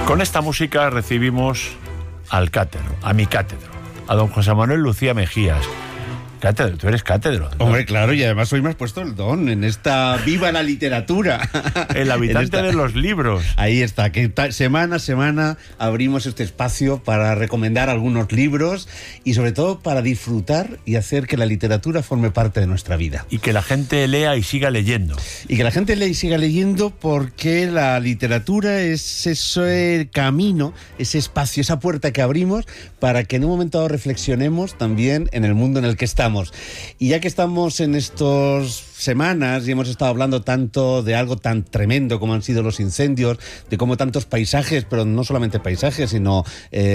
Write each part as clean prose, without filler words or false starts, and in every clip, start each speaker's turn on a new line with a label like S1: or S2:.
S1: Con esta música recibimos al cátedro, a mi cátedro, a don José Manuel Lucía Mejías. Cátedro, tú eres cátedro, ¿no?
S2: Hombre, claro, y además hoy me has puesto el don en esta viva la literatura.
S1: El habitante de los libros.
S2: Ahí está, que semana a semana abrimos este espacio para recomendar algunos libros y sobre todo para disfrutar y hacer que la literatura forme parte de nuestra vida.
S1: Y que la gente lea y siga leyendo.
S2: Y que la gente lea y siga leyendo porque la literatura es ese camino, ese espacio, esa puerta que abrimos para que en un momento dado reflexionemos también en el mundo en el que estamos. Y ya que estamos en estas semanas y hemos estado hablando tanto de algo tan tremendo como han sido los incendios, de cómo tantos paisajes, pero no solamente paisajes, sino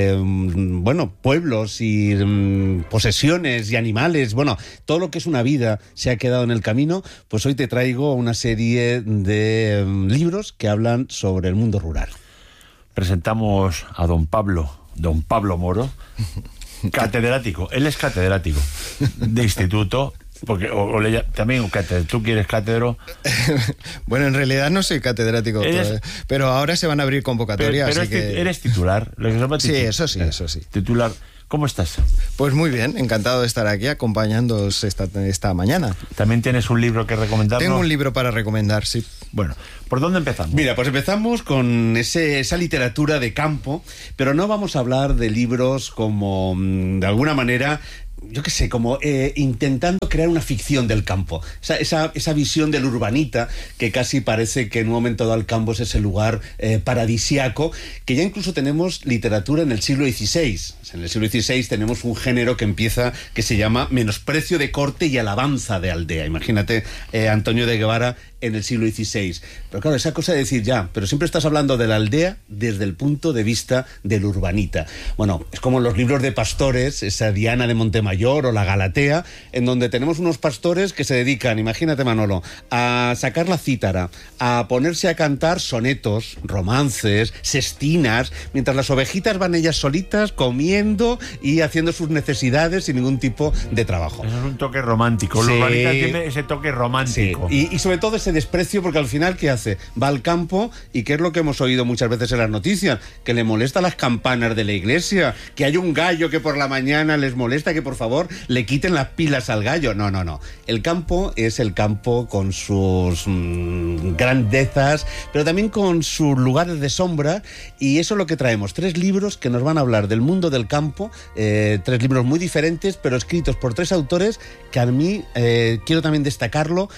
S2: pueblos y posesiones y animales, todo lo que es una vida se ha quedado en el camino, pues hoy te traigo una serie de libros que hablan sobre el mundo rural.
S1: Presentamos a don Pablo Moro, catedrático. Él es catedrático de instituto, porque también tú quieres cátedro.
S3: Bueno, en realidad no soy catedrático todavía, pero ahora se van a abrir convocatorias.
S1: Pero eres titular.
S3: Sí, eso sí.
S1: Titular. ¿Cómo estás?
S3: Pues muy bien, encantado de estar aquí acompañándoos esta mañana.
S1: ¿También tienes un libro que recomendarnos?
S3: Tengo un libro para recomendar, sí.
S1: Bueno, ¿por dónde empezamos?
S2: Mira, pues empezamos con esa literatura de campo, pero no vamos a hablar de libros como, de alguna manera, yo qué sé, como intentando crear una ficción del campo. Esa visión del urbanita que casi parece que en un momento dado el campo es ese lugar paradisiaco, que ya incluso tenemos literatura en el siglo XVI. En el siglo XVI tenemos un género que se llama menosprecio de corte y alabanza de aldea. Imagínate Antonio de Guevara en el siglo XVI. Pero claro, esa cosa de decir pero siempre estás hablando de la aldea desde el punto de vista del urbanita. Bueno, es como los libros de pastores, esa Diana de Montemayor o la Galatea, en donde tenemos unos pastores que se dedican, imagínate Manolo, a sacar la cítara, a ponerse a cantar sonetos, romances, sestinas, mientras las ovejitas van ellas solitas comiendo y haciendo sus necesidades sin ningún tipo de trabajo.
S1: Eso es un toque romántico.
S2: Sí.
S1: El urbanita tiene ese toque romántico.
S2: Sí. Y sobre todo ese desprecio, porque al final, ¿qué hace? Va al campo y ¿qué es lo que hemos oído muchas veces en las noticias? Que le molesta las campanas de la iglesia, que hay un gallo que por la mañana les molesta, que por favor le quiten las pilas al gallo. No. El campo es el campo con sus grandezas, pero también con sus lugares de sombra, y eso es lo que traemos. 3 libros que nos van a hablar del mundo del campo, 3 libros muy diferentes, pero escritos por 3 autores que a mí, quiero también destacarlo,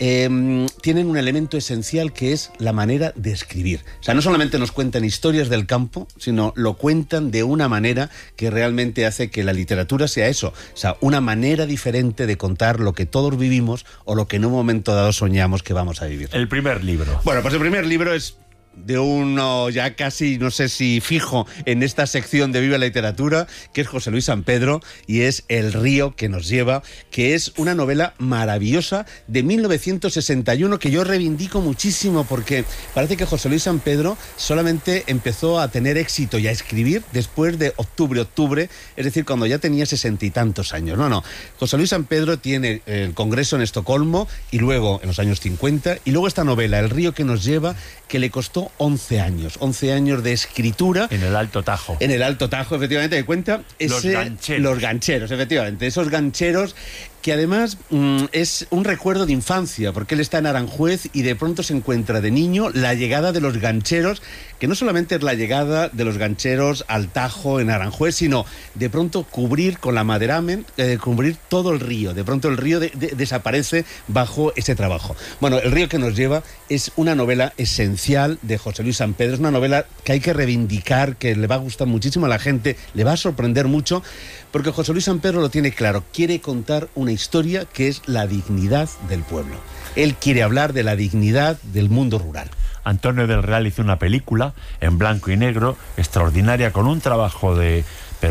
S2: tienen un elemento esencial que es la manera de escribir. O sea, no solamente nos cuentan historias del campo, sino lo cuentan de una manera que realmente hace que la literatura sea eso. O sea, una manera diferente de contar lo que todos vivimos o lo que en un momento dado soñamos que vamos a vivir.
S1: El primer libro.
S2: Bueno, pues el primer libro es de uno ya casi, no sé si fijo en esta sección de Viva la Literatura, que es José Luis San Pedro, y es El río que nos lleva, que es una novela maravillosa de 1961 que yo reivindico muchísimo, porque parece que José Luis San Pedro solamente empezó a tener éxito y a escribir después de octubre, es decir, cuando ya tenía 60 y tantos años. No. José Luis San Pedro tiene el Congreso en Estocolmo y luego en los años 50, y luego esta novela, El río que nos lleva, que le costó 11 años de escritura.
S1: En el Alto Tajo.
S2: En el Alto Tajo, efectivamente, de cuenta. Los gancheros, efectivamente. Esos gancheros que además es un recuerdo de infancia, porque él está en Aranjuez y de pronto se encuentra de niño la llegada de los gancheros, que no solamente es la llegada de los gancheros al Tajo en Aranjuez, sino de pronto cubrir con la maderamen, cubrir todo el río. De pronto el río desaparece bajo ese trabajo. Bueno, El río que nos lleva es una novela esencial de José Luis San Pedro. Es una novela que hay que reivindicar, que le va a gustar muchísimo a la gente, le va a sorprender mucho, porque José Luis San Pedro lo tiene claro. Quiere contar una historia que es la dignidad del pueblo. Él quiere hablar de la dignidad del mundo rural.
S1: Antonio del Real hizo una película en blanco y negro extraordinaria, con un trabajo de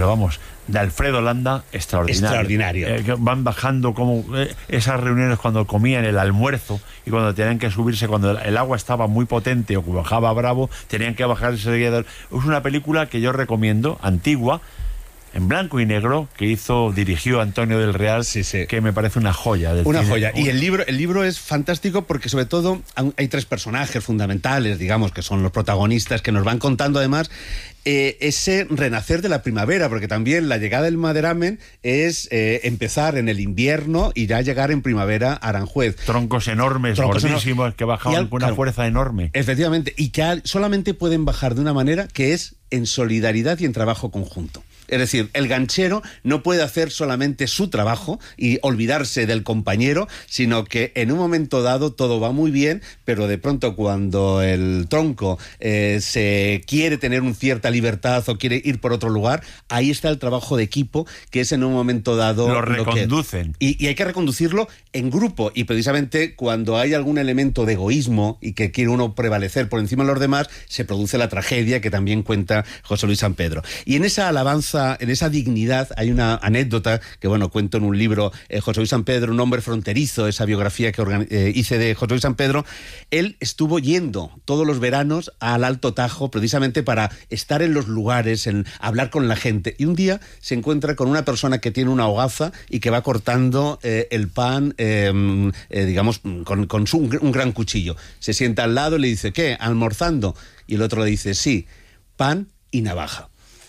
S1: Alfredo Landa extraordinario. Van bajando como esas reuniones cuando comían el almuerzo y cuando tenían que subirse, cuando el agua estaba muy potente o bajaba bravo, tenían que bajarse. Es una película que yo recomiendo, antigua, en blanco y negro, que dirigió Antonio del Real, que me parece una joya.
S2: Una joya. Y el libro es fantástico porque sobre todo hay 3 personajes fundamentales, digamos, que son los protagonistas, que nos van contando además ese renacer de la primavera, porque también la llegada del maderamen es empezar en el invierno y ya llegar en primavera a Aranjuez.
S1: Troncos enormes, gordísimos, que bajaban con una fuerza enorme.
S2: Efectivamente, y que solamente pueden bajar de una manera que es en solidaridad y en trabajo conjunto. Es decir, el ganchero no puede hacer solamente su trabajo y olvidarse del compañero, sino que en un momento dado todo va muy bien, pero de pronto cuando el tronco se quiere tener una cierta libertad o quiere ir por otro lugar, ahí está el trabajo de equipo, que es en un momento dado...
S1: Lo reconducen.
S2: Y hay que reconducirlo en grupo, y precisamente cuando hay algún elemento de egoísmo y que quiere uno prevalecer por encima de los demás, se produce la tragedia que también cuenta José Luis San Pedro. Y en esa alabanza, en esa dignidad, hay una anécdota que, cuento en un libro, José Luis San Pedro, un hombre fronterizo, esa biografía que hice de José Luis San Pedro. Él estuvo yendo todos los veranos al Alto Tajo precisamente para estar en los lugares, en hablar con la gente. Y un día se encuentra con una persona que tiene una hogaza y que va cortando el pan, digamos, con un gran cuchillo. Se sienta al lado y le dice, ¿qué? ¿Almorzando? Y el otro le dice, sí, pan y navaja.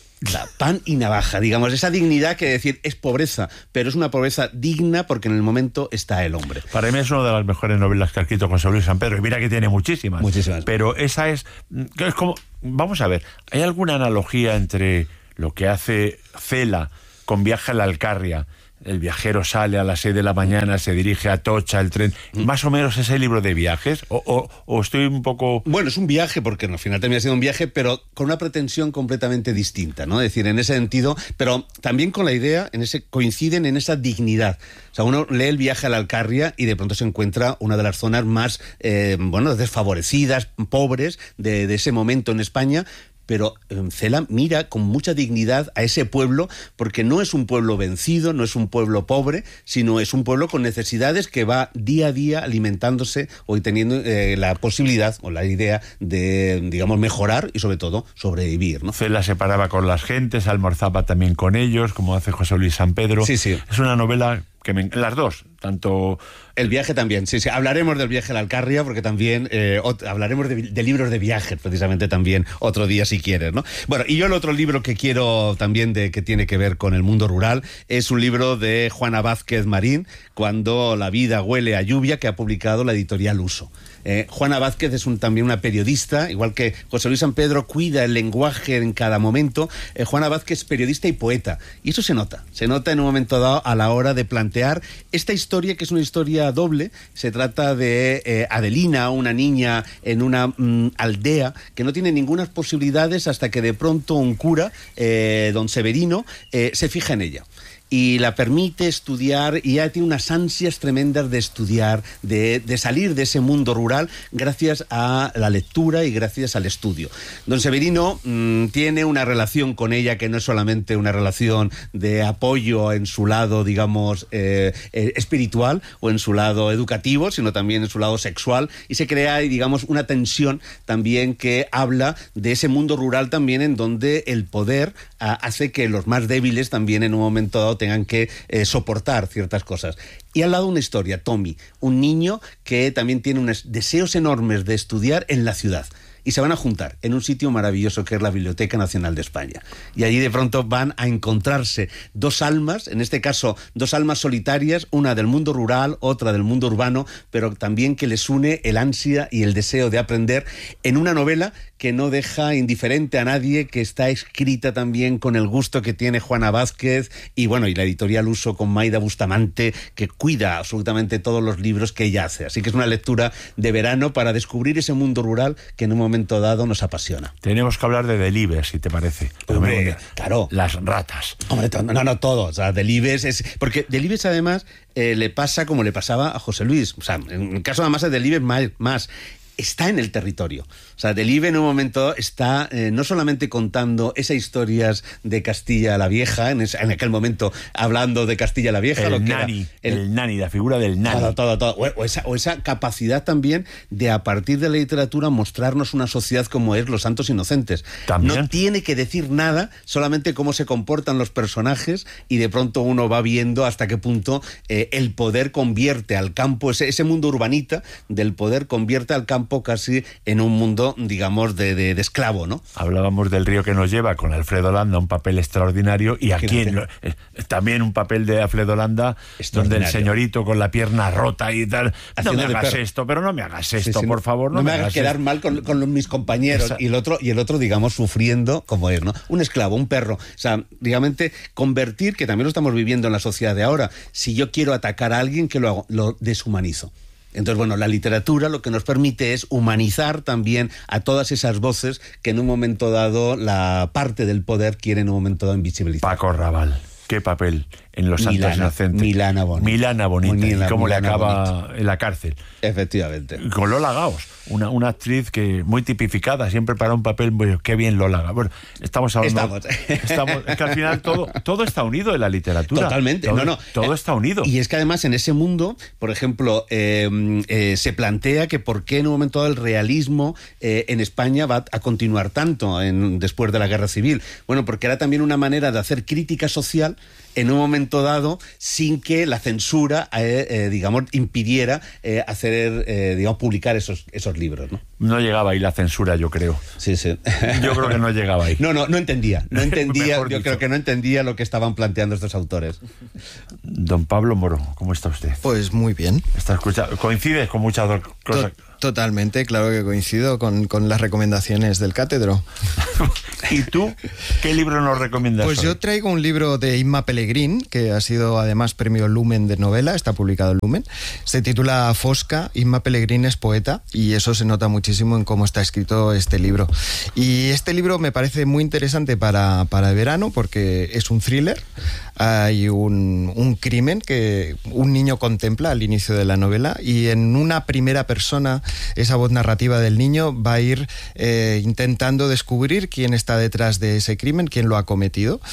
S2: Pan y navaja, digamos, esa dignidad que decir es pobreza, pero es una pobreza digna porque en el momento está el hombre.
S1: Para mí es una de las mejores novelas que ha escrito José Luis San Pedro, y mira que tiene muchísimas. Pero esa es como, vamos a ver, ¿hay alguna analogía entre lo que hace Cela con Viaje a la Alcarria? El viajero sale a las 6 de la mañana, se dirige a Atocha, el tren. ¿Más o menos es el libro de viajes? ¿O estoy un poco...?
S2: Bueno, es un viaje, porque al final termina siendo un viaje, pero con una pretensión completamente distinta, ¿no? Es decir, en ese sentido, pero también con la idea, coinciden en esa dignidad. O sea, uno lee el Viaje a la Alcarria y de pronto se encuentra una de las zonas más, desfavorecidas, pobres de ese momento en España. Pero Cela mira con mucha dignidad a ese pueblo, porque no es un pueblo vencido, no es un pueblo pobre, sino es un pueblo con necesidades que va día a día alimentándose o teniendo la posibilidad o la idea de, digamos, mejorar y sobre todo sobrevivir, ¿no?
S1: Cela se paraba con las gentes, almorzaba también con ellos, como hace José Luis San Pedro.
S2: Sí.
S1: Es una novela que las dos, tanto...
S2: El viaje también, sí. Hablaremos del Viaje a la Alcarria, porque también hablaremos de libros de viajes, precisamente también, otro día si quieres, ¿no? Bueno, y yo el otro libro que quiero también que tiene que ver con el mundo rural es un libro de Juana Vázquez Marín, Cuando la vida huele a lluvia, que ha publicado la editorial Uso. Juana Vázquez es también una periodista, igual que José Luis San Pedro cuida el lenguaje en cada momento. Juana Vázquez es periodista y poeta, y eso se nota en un momento dado a la hora de plantear esta historia, que es una historia doble. Se trata de Adelina, una niña en una aldea que no tiene ninguna posibilidades hasta que de pronto un cura, don Severino, se fija en ella y la permite estudiar, y ya tiene unas ansias tremendas de estudiar, de salir de ese mundo rural gracias a la lectura y gracias al estudio. Don Severino tiene una relación con ella que no es solamente una relación de apoyo en su lado, digamos, espiritual o en su lado educativo, sino también en su lado sexual, y se crea, digamos, una tensión también que habla de ese mundo rural también, en donde el poder hace que los más débiles también en un momento dado tengan que soportar ciertas cosas. Y al lado una historia, Tommy, un niño que también tiene unos deseos enormes de estudiar en la ciudad. Y se van a juntar en un sitio maravilloso que es la Biblioteca Nacional de España. Y allí de pronto van a encontrarse dos almas, en este caso dos almas solitarias, una del mundo rural, otra del mundo urbano, pero también que les une el ansia y el deseo de aprender, en una novela que no deja indiferente a nadie, que está escrita también con el gusto que tiene Juana Vázquez y la editorial Uso con Maida Bustamante, que cuida absolutamente todos los libros que ella hace. Así que es una lectura de verano para descubrir ese mundo rural que en un momento dado nos apasiona.
S1: Tenemos que hablar de Delibes, si te parece.
S2: Hombre, claro.
S1: Las ratas.
S2: Hombre, no todo. O sea, Delibes es... Porque Delibes, además, le pasa como le pasaba a José Luis. O sea, en el caso además de Delibes más. está en el territorio. O sea, Delibes en un momento está no solamente contando esas historias de Castilla la Vieja, en aquel momento hablando de Castilla la Vieja.
S1: El nani, la figura del nani.
S2: Todo. O esa capacidad también de, a partir de la literatura, mostrarnos una sociedad como es Los Santos Inocentes.
S1: ¿También?
S2: No tiene que decir nada, solamente cómo se comportan los personajes, y de pronto uno va viendo hasta qué punto el poder convierte al campo, ese mundo urbanita del poder convierte al campo casi en un mundo, digamos, de esclavo, ¿no?
S1: Hablábamos del río que nos lleva con Alfredo Landa, un papel extraordinario, y aquí también un papel de Alfredo Landa, donde el señorito con la pierna rota y tal, no me hagas esto, pero no me hagas esto, por favor,
S2: no me hagas quedar mal con mis compañeros. Y el otro, digamos, sufriendo como es, ¿no? Un esclavo, un perro. O sea, digamos, convertir, que también lo estamos viviendo en la sociedad de ahora, si yo quiero atacar a alguien, ¿qué lo hago? Lo deshumanizo. Entonces, bueno, la literatura lo que nos permite es humanizar también a todas esas voces que en un momento dado la parte del poder quiere en un momento dado invisibilizar.
S1: Paco Raval, qué papel en Los Santos Inocentes.
S2: Milana Bonita.
S1: Y cómo le acaba en la cárcel.
S2: Efectivamente.
S1: Y con Lola Gaos, una actriz que muy tipificada, siempre para un papel, bueno, qué bien Lola Gaos. Bueno, estamos hablando... Estamos, es que al final todo está unido en la literatura.
S2: Totalmente.
S1: Todo está unido.
S2: Y es que además en ese mundo, por ejemplo, se plantea que por qué en un momento dado el realismo en España va a continuar tanto después de la Guerra Civil. Bueno, porque era también una manera de hacer crítica social en un momento dado, sin que la censura, digamos, impidiera publicar esos libros, ¿no?
S1: No llegaba ahí la censura, yo creo.
S2: Sí.
S1: Yo creo que no llegaba ahí.
S2: No entendía. Yo creo que no entendía lo que estaban planteando estos autores.
S1: Don Pablo Moro, ¿cómo está usted?
S3: Pues muy bien.
S1: ¿Está escuchando? ¿Coincides con muchas cosas?
S3: Totalmente, claro que coincido con las recomendaciones del cátedro.
S1: ¿Y tú qué libro nos recomiendas?
S3: Pues yo traigo un libro de Imma Pelegrín, que ha sido además premio Lumen de novela, está publicado en Lumen. Se titula Fosca. Imma Pelegrín es poeta y eso se nota muchísimo en cómo está escrito este libro. Y este libro me parece muy interesante para el verano porque es un thriller. Hay un crimen que un niño contempla al inicio de la novela y en una primera persona esa voz narrativa del niño va a ir intentando descubrir quién está detrás de ese crimen, quién lo ha cometido.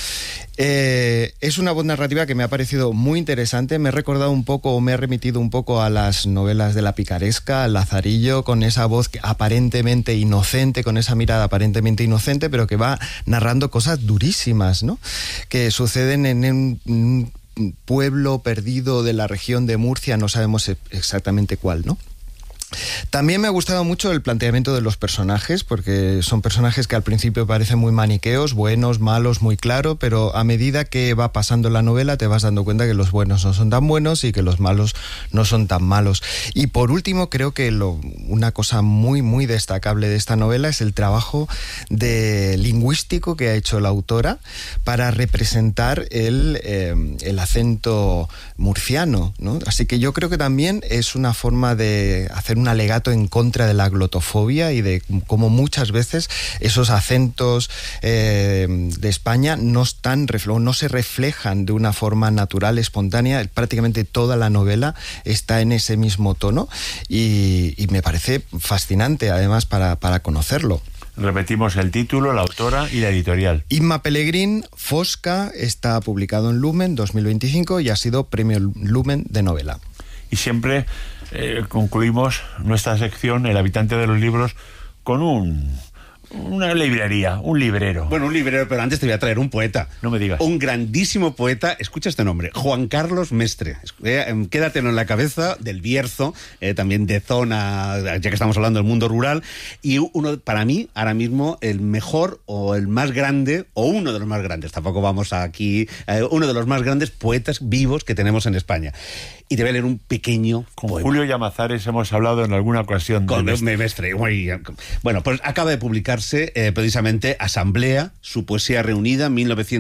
S3: Es una voz narrativa que me ha parecido muy interesante, me he recordado un poco, o me he remitido un poco a las novelas de la picaresca, al Lazarillo, con esa voz aparentemente inocente, con esa mirada aparentemente inocente, pero que va narrando cosas durísimas, ¿no? Que suceden en un pueblo perdido de la región de Murcia, no sabemos exactamente cuál, ¿no? También me ha gustado mucho el planteamiento de los personajes, porque son personajes que al principio parecen muy maniqueos, buenos, malos, muy claro, pero a medida que va pasando la novela te vas dando cuenta que los buenos no son tan buenos y que los malos no son tan malos. Y por último, creo que una cosa muy, muy destacable de esta novela es el trabajo lingüístico que ha hecho la autora para representar el acento murciano, ¿no? Así que yo creo que también es una forma de hacer un alegato en contra de la glotofobia y de cómo muchas veces esos acentos de España no se reflejan de una forma natural, espontánea. Prácticamente toda la novela está en ese mismo tono y me parece fascinante además para conocerlo.
S1: Repetimos el título, la autora y la editorial.
S3: Imma Pelegrín, Fosca, está publicado en Lumen 2025 y ha sido premio Lumen de novela.
S1: Y siempre concluimos nuestra sección, El habitante de los libros, con una librería, un librero.
S2: Bueno, un librero, pero antes te voy a traer un poeta.
S1: No me digas.
S2: Un grandísimo poeta, escucha este nombre, Juan Carlos Mestre. Quédatelo en la cabeza, del Bierzo, también de zona, ya que estamos hablando del mundo rural, y para mí, ahora mismo, el mejor o el más grande, o uno de los más grandes, tampoco vamos aquí, uno de los más grandes poetas vivos que tenemos en España. Y te voy a leer un pequeño
S1: Con
S2: poema.
S1: Julio Llamazares hemos hablado en alguna ocasión.
S2: Con Mestre. Bueno, pues acaba de publicarse precisamente Asamblea, su poesía reunida,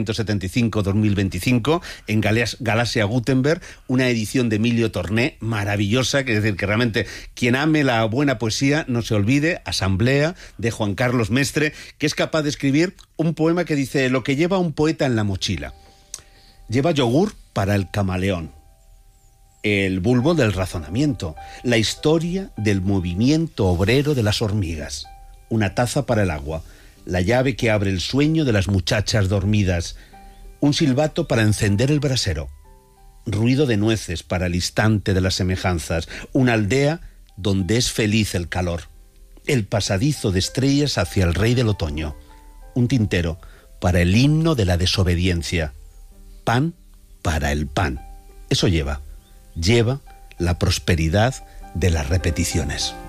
S2: 1975-2025, en Galaxia Gutenberg, una edición de Emilio Torné, maravillosa, que es decir, que realmente quien ame la buena poesía no se olvide, Asamblea, de Juan Carlos Mestre, que es capaz de escribir un poema que dice: lo que lleva un poeta en la mochila. Lleva yogur para el camaleón, el bulbo del razonamiento, la historia del movimiento obrero de las hormigas, una taza para el agua, la llave que abre el sueño de las muchachas dormidas, un silbato para encender el brasero, ruido de nueces para el instante de las semejanzas, una aldea donde es feliz el calor, el pasadizo de estrellas hacia el rey del otoño, un tintero para el himno de la desobediencia, pan para el pan. Eso lleva la prosperidad de las repeticiones.